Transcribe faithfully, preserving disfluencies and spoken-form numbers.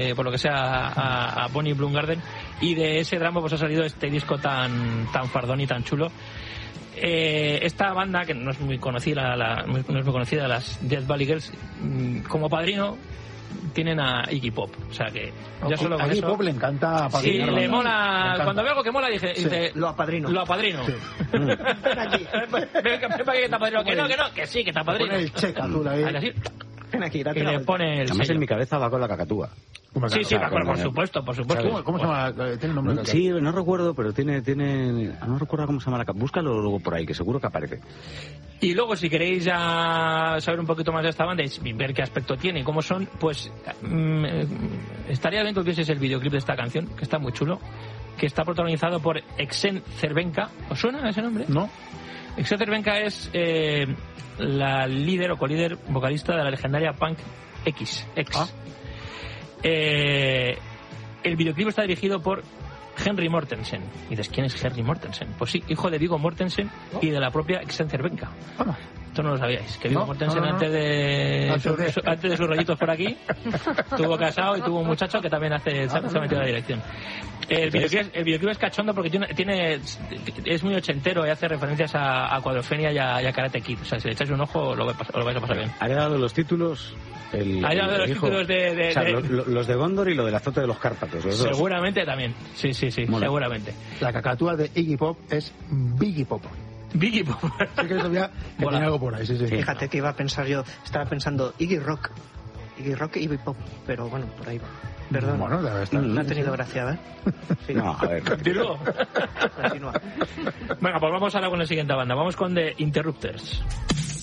eh, por lo que sea, a, a Bonnie Bloomgarden, y de ese drama pues ha salido este disco tan, tan fardón y tan chulo. Eh, esta banda, que no es muy conocida, la, no es muy conocida, las Death Valley Girls, como padrino tienen a Iggy Pop, o sea que ya solo con a Iggy eso, Pop le encanta sí, le mola, le cuando veo algo que mola dice, sí. dice lo apadrino, lo apadrino. Sí. Ven aquí, ven para que te apadrino, que no, que no, que sí, que te apadrino. Pone el cheque azul ahí. Así, ven aquí, y le pone el además sello. En mi cabeza va con la cacatúa. Sí, sí, por, por supuesto, por supuesto. ¿Cómo, cómo se llama? ¿Tiene el nombre? Sí, no recuerdo, pero tiene, tiene, no recuerdo cómo se llama la cacatúa. Búscalo luego por ahí, que seguro que aparece. Y luego, si queréis ya saber un poquito más de esta banda y ver qué aspecto tiene y cómo son, pues mmm, estaría bien que vieseis el videoclip de esta canción, que está muy chulo, que está protagonizado por Exen Cervenka. ¿Os suena ese nombre? No. Exen Cervenka es eh, la líder o colíder vocalista de la legendaria punk X. X. Ah. Eh, el videoclip está dirigido por Henry Mortensen. Y dices, ¿quién es Henry Mortensen? Pues sí, hijo de Viggo Mortensen y de la propia Exen Cervenka. Ah. Esto no lo sabíais, que Viggo no, Mortensen no, no, no. antes de antes su, de... Su, antes de sus rollitos por aquí estuvo casado y tuvo un muchacho que también hace se, se ha metido a la dirección. El videoclip, el videoclip es cachondo porque tiene, tiene es muy ochentero y hace referencias a, a Cuadrofenia y a, y a Karate Kid. O sea, si le echáis un ojo lo, lo vais a pasar bien. Ha llegado los títulos el, ha llegado el los hijo, títulos de, de, o sea, de... Los, los de Gondor y lo del azote de los Cárpatos, los seguramente dos. También, sí, sí, sí, Mola. Seguramente. La cacatúa de Iggy Pop es Biggie Pop. Biggie Pop. Sí que sabía que tenía algo por ahí, sí, sí. Fíjate que iba a pensar yo, estaba pensando Iggy Rock, Iggy Rock y Iggy Pop, pero bueno, por ahí va. Perdón, bueno, debe estar. No ha tenido gracia, ¿eh? Sí. No, a ver. Continúo. Continúa. Venga, pues vamos ahora con la siguiente banda. Vamos con The Interrupters.